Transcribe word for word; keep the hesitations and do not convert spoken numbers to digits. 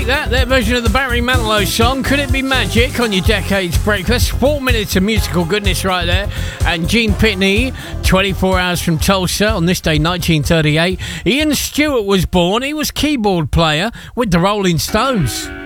like that. Their version of the Barry Manilow song, Could It Be Magic, on your Decades Breakfast. Four minutes of musical goodness right there. And Gene Pitney, twenty-four hours from Tulsa, on this day, nineteen thirty-eight. Ian Stewart was born. He was keyboard player with the Rolling Stones.